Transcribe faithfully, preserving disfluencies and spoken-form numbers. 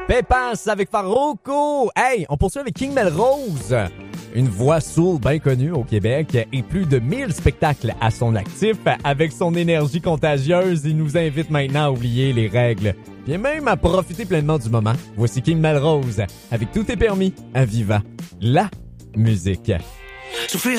Pépas avec Farruko. Hey, on poursuit avec King Melrose. Une voix soul bien connue au Québec et plus de mille spectacles à son actif. Avec son énergie contagieuse, il nous invite maintenant à oublier les règles, bien même à profiter pleinement du moment. Voici King Melrose avec Tout est permis à Viva, la musique. Souffrir